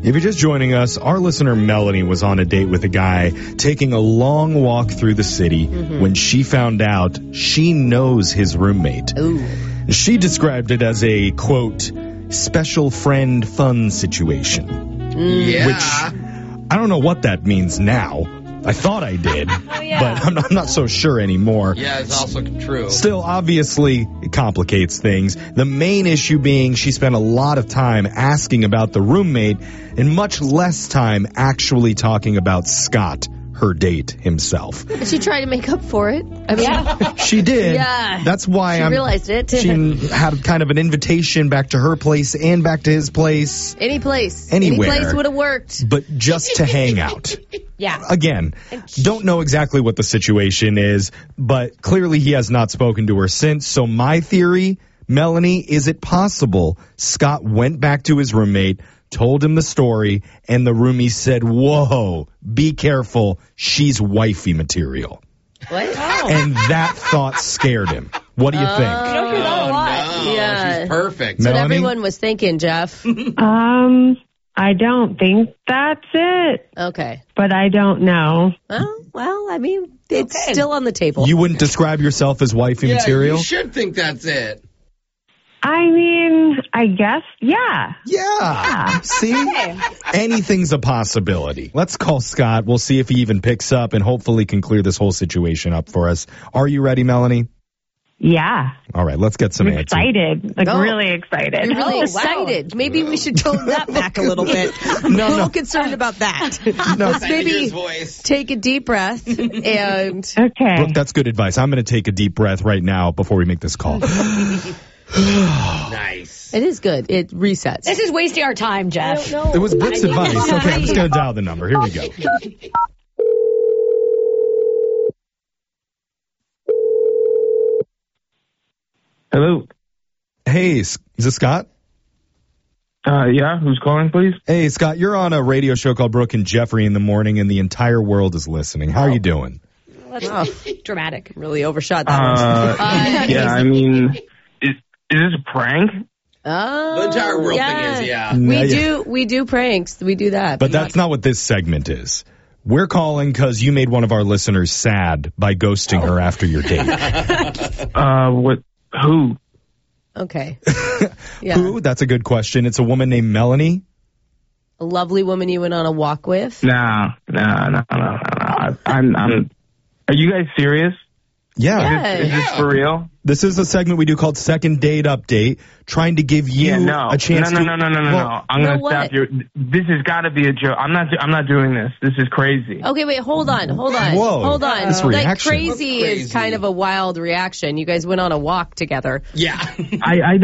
If you're just joining us, our listener Melanie was on a date with a guy taking a long walk through the city when she found out she knows his roommate. Ooh. She described it as a, quote, special friend fun situation. Yeah. Which, I don't know what that means now. I thought I did, but I'm not so sure anymore. Yeah, it's also true. Still, obviously, it complicates things. The main issue being she spent a lot of time asking about the roommate and much less time actually talking about Scott, her date himself. Did she try to make up for it? I mean, She did. Yeah. That's why She realized it. She had kind of an invitation back to her place and back to his place. Any place. Anywhere. Any place would have worked. But just to hang out. Yeah. Again, don't know exactly what the situation is, but clearly he has not spoken to her since. So my theory, Melanie, is it possible Scott went back to his roommate, told him the story, and the roomie said, whoa, be careful, she's wifey material. What? And that thought scared him. What do you think? You don't hear that a lot. No, Yeah. she's perfect. That's what Melanie? everyone was thinking, Jeff. I don't think that's it, Okay. but I don't know. Well, I mean, it's still on the table. You wouldn't describe yourself as wifey Yeah, material? you should think that's it. I mean, I guess, yeah. Yeah. See? Anything's a possibility. Let's call Scott. We'll see if he even picks up and hopefully can clear this whole situation up for us. Are you ready, Melanie? Yeah. All right, let's get some I'm answers. excited. Like, Oh. really excited. You're really Oh, wow. excited. Maybe we should tone that back a little bit. I'm a little concerned about that. No. Let's maybe His voice. take a deep breath and Okay. Brooke, that's good advice. I'm going to take a deep breath right now before we make this call. Nice. it is good. It resets. This is wasting our time, Jeff. It was Brooke's advice. Okay, I'm just going to dial the number. Here we go. Hello. Hey, is this Scott? Yeah, who's calling, please? Hey, Scott, you're on a radio show called Brooke and Jeffrey in the morning, and the entire world is listening. How are you doing? That's dramatic. Really overshot that one. Yeah, I mean, is this a prank? Oh, The entire world thing is, yeah. We do pranks. We do that. But that's not what this segment is. We're calling because you made one of our listeners sad by ghosting her after your date. What? Who? Okay. Yeah. Who? That's a good question. It's a woman named Melanie. A lovely woman you went on a walk with. No. I'm. Are you guys serious? Yeah. Is this for real? This is a segment we do called Second Date Update, trying to give you a chance to... No. Well, I'm gonna what? stop you. This has got to be a joke. I'm not doing this. This is crazy. Okay, wait, hold on. Whoa. Hold on. This Like reaction. crazy What's is crazy? kind of a wild reaction. You guys went on a walk together. Yeah. I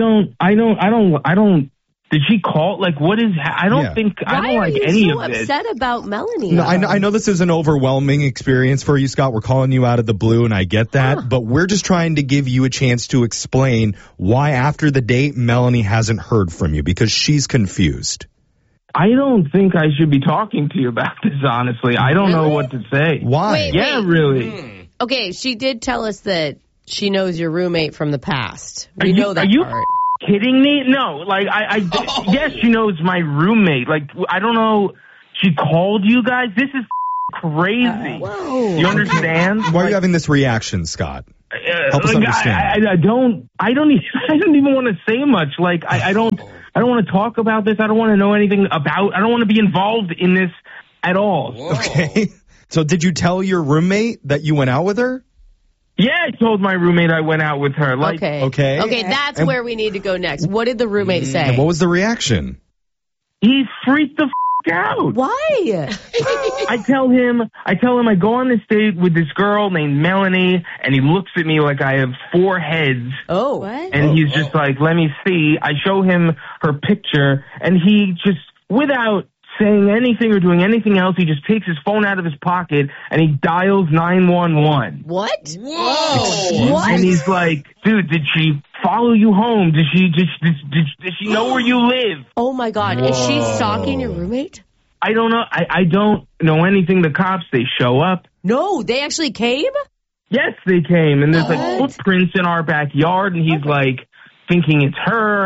don't. Did she call? Like, what is? I don't Yeah. think. I Why don't are like you any so of this. upset about Melanie? No, I know this is an overwhelming experience for you, Scott. We're calling you out of the blue, and I get that. But we're just trying to give you a chance to explain why after the date, Melanie hasn't heard from you, because she's confused. I don't think I should be talking to you about this, honestly. I don't know what to say. Why? Wait. Yeah, really. Okay, she did tell us that she knows your roommate from the past. We Are you- know that are you part. Kidding me? No, like yes, she knows my roommate. Like, I don't know. She called you guys. This is crazy. Whoa. You understand? Why are you having this reaction, Scott? Help us Like, understand. I don't even want to say much. Like, I don't want to talk about this. I don't want to know anything about. I don't want to be involved in this at all. Whoa. Okay. So did you tell your roommate that you went out with her? Yeah, I told my roommate I went out with her. Like, Okay, Okay. that's And- where we need to go next. What did the roommate say? And what was the reaction? he freaked the out. Why? I tell him I go on this date with this girl named Melanie, and he looks at me like I have 4 heads. Oh. What? And he's just like, let me see. I show him her picture, and he just, without saying anything or doing anything else, he just takes his phone out of his pocket and he dials 911. What? Whoa. What? And he's like, dude, did she follow you home? Did she know where you live? Oh my God. Is she stalking your roommate? I don't know. I don't know anything. The cops, they show up. No, they actually came? Yes, they came, and there's like What? footprints in our backyard, and he's like thinking it's her.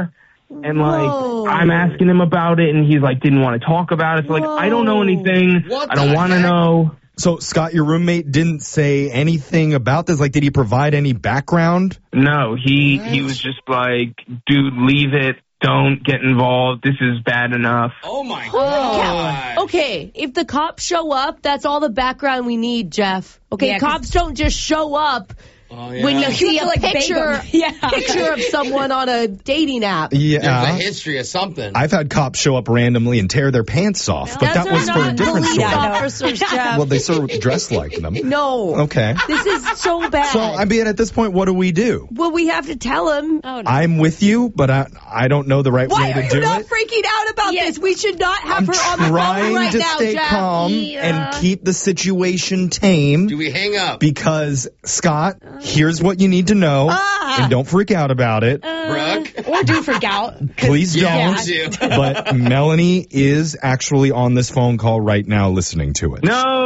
And, like, I'm asking him about it, and he's, like, didn't want to talk about it. So, like, I don't know anything. I don't want to know. So, Scott, your roommate didn't say anything about this? Like, did he provide any background? No, he was just like, dude, leave it. Don't get involved. This is bad enough. Oh, my God. Okay, if the cops show up, that's all the background we need, Jeff. Okay, Yeah, cops don't just show up when you see a picture of someone on a dating app. Yeah. There's a history of something. I've had cops show up randomly and tear their pants off, but that was for a different police story. officers, Jeff. Well, they sort of dress like them. No. Okay. This is so bad. So, I mean, at this point, what do we do? Well, we have to tell him. Oh, no. I'm with you, but I don't know the right Why way are to do you not it. freaking out about this? We should not have I'm her on the phone trying right to now, stay Jeff. calm and keep the situation tame. Do we hang up? Because, Scott, here's what you need to know, and don't freak out about it. Brooke? Or do freak out. Please Yeah, don't. do. But Melanie is actually on this phone call right now listening to it.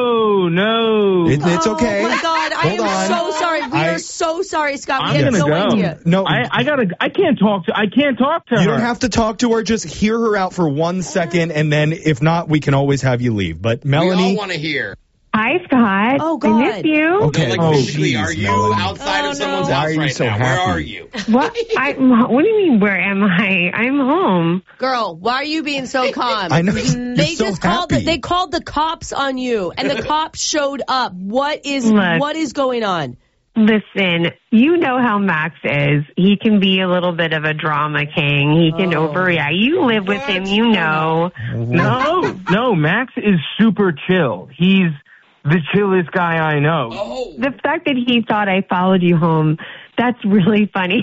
No. It's okay. Oh my God, I Hold am on. so sorry. We are so sorry, Scott. I'm We have gonna no go. idea. No, I can't talk to her. you don't have to talk to her. Just hear her out for 1 second, and then if not, we can always have you leave. But We all Melanie, want to hear. Hi, Scott. Oh, I God. miss you. okay. Like, Oh, physically, geez, are you Melanie. outside of someone's Why house are you right so now? Where happy? are you? What? What do you mean, where am I? I'm home. Girl, why are you being so calm? I know. They You're so just called. happy. They called the cops on you, and the cops showed up. What is Look. going on? Listen, you know how Max is. He can be a little bit of a drama king. He can overreact. You live with him, you know. No, Max is super chill. He's the chillest guy I know. Oh. The fact that he thought I followed you home, that's really funny.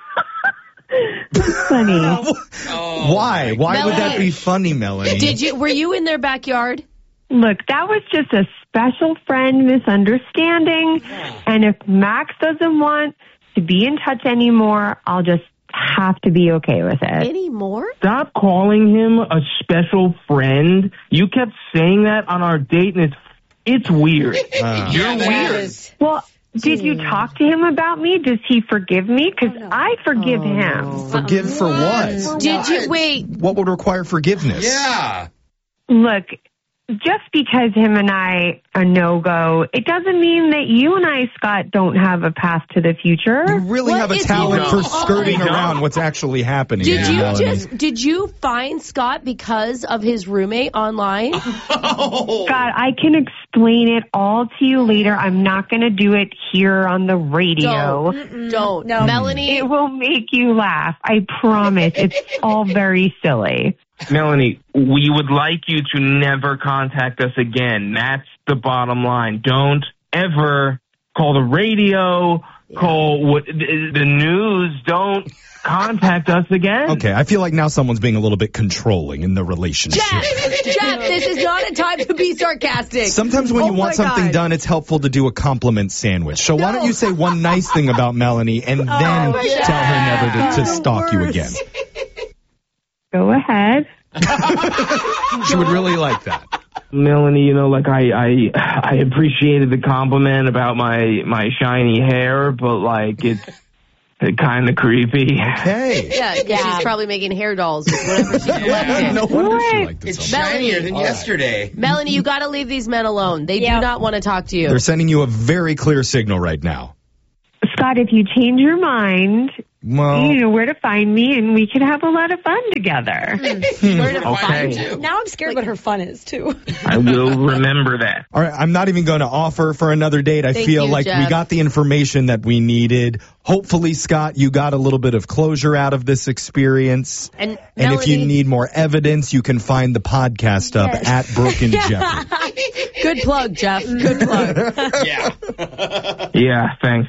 That's funny. Oh, Why? Why would that be funny, Melanie? Were you in their backyard? Look, that was just a special friend misunderstanding. And if Max doesn't want to be in touch anymore, I'll just have to be okay with it. Anymore? Stop calling him a special friend. You kept saying that on our date, and it's weird. You're weird. Well, did you talk to him about me? Does he forgive me? Because I forgive him. Forgive for what? Did you wait? What would require forgiveness? Yeah. Look, just because him and I are no-go, it doesn't mean that you and I, Scott, don't have a path to the future. You really What have a is talent going for skirting on? around what's actually happening. Did you find Scott because of his roommate online? Oh. Scott, I can explain it all to you later. I'm not going to do it here on the radio. Don't. No. Melanie. It will make you laugh. I promise. It's all very silly. Melanie, we would like you to never contact us again. That's the bottom line. Don't ever call the radio, call the news. Don't contact us again. Okay, I feel like now someone's being a little bit controlling in the relationship. Jeff, this is not a time to be sarcastic. Sometimes when you want something done, it's helpful to do a compliment sandwich. So why don't you say one nice thing about Melanie and then tell her never to stalk you again? Go ahead. She would really like that. Melanie, you know, like I appreciated the compliment about my shiny hair, but like it's kind of creepy. Hey. Yeah, she's probably making hair dolls with whatever she collected. No wonder she liked It's it so much. shinier than yesterday. Melanie, you got to leave these men alone. They do not want to talk to you. They're sending you a very clear signal right now. Scott, if you change your mind, Well, you know where to find me, and we can have a lot of fun together. Where to find Okay. you? Now I'm scared what her fun is, too. I will remember that. all right, I'm not even going to offer for another date. I Thank feel you, like we Jeff. got the information that we needed. Hopefully, Scott, you got a little bit of closure out of this experience. And And if you Melanie- need more evidence, you can find the podcast up at Brooke and Jeffrey. Good plug, Jeff. Good plug. Yeah. Yeah, thanks.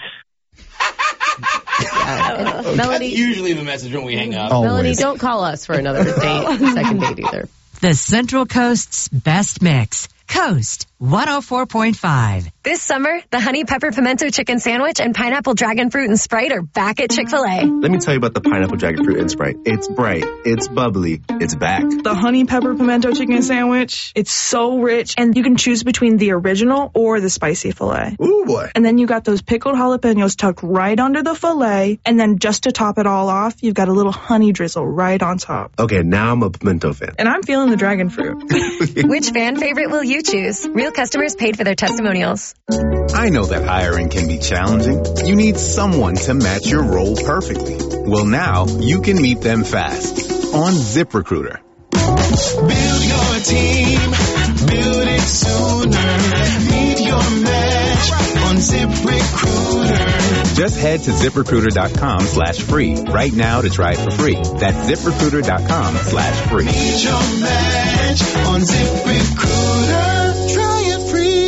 That's Melanie, usually the message when we hang up. Always. Melanie, don't call us for another date, second date either. The Central Coast's best mix. Coast 104.5. This summer, the Honey Pepper Pimento Chicken Sandwich and Pineapple Dragon Fruit and Sprite are back at Chick-fil-A. Let me tell you about the Pineapple Dragon Fruit and Sprite. It's bright, it's bubbly, it's back. The Honey Pepper Pimento Chicken Sandwich, it's so rich, and you can choose between the original or the spicy filet. Ooh, boy. And then you got those pickled jalapenos tucked right under the filet, and then just to top it all off, you've got a little honey drizzle right on top. Okay, now I'm a pimento fan. And I'm feeling the dragon fruit. Which fan favorite will you choose? Real customers paid for their testimonials. I know that hiring can be challenging. You need someone to match your role perfectly. Well, now you can meet them fast on ZipRecruiter. Build your team, build it sooner. Meet your match on ZipRecruiter. Just head to ZipRecruiter.com/free right now to try it for free. That's ZipRecruiter.com/free. Meet your match on ZipRecruiter. Try it free.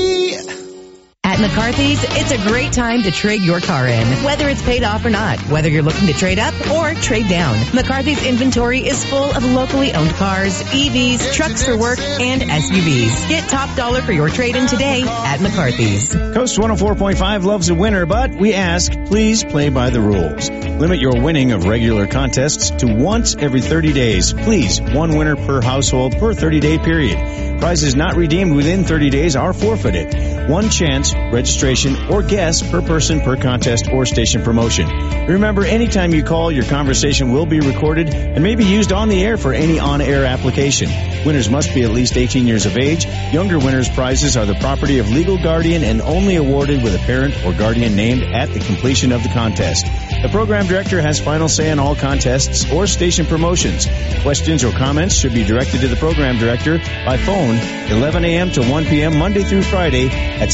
At McCarthy's, it's a great time to trade your car in, whether it's paid off or not, whether you're looking to trade up or trade down. McCarthy's inventory is full of locally owned cars, EVs, trucks for work, and SUVs. Get top dollar for your trade-in today at McCarthy's. Coast 104.5 loves a winner, but we ask, please play by the rules. Limit your winning of regular contests to once every 30 days. Please, one winner per household per 30-day period. Prizes not redeemed within 30 days are forfeited. One chance, registration, or guess per person per contest or station promotion. Remember, anytime you call, your conversation will be recorded and may be used on the air for any on-air application. Winners must be at least 18 years of age. Younger winners' prizes are the property of legal guardian and only awarded with a parent or guardian named at the completion of the contest. The program director has final say on all contests or station promotions. Questions or comments should be directed to the program director by phone 11 a.m. to 1 p.m. Monday through Friday at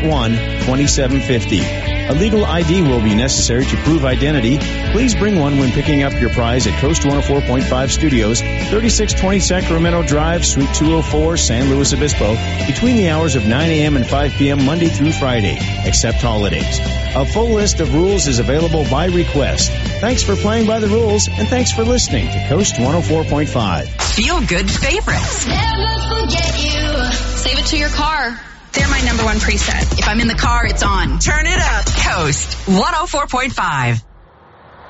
781-2750. A legal ID will be necessary to prove identity. Please bring one when picking up your prize at Coast 104.5 Studios, 3620 Sacramento Drive, Suite 204, San Luis Obispo, between the hours of 9 a.m. and 5 p.m. Monday through Friday, except holidays. A full list of rules is available by request. Thanks for playing by the rules, and thanks for listening to Coast 104.5. Feel good favorites. Never forget you. Save it to your car. They're my number one preset. If I'm in the car, it's on. Turn it up. Coast 104.5.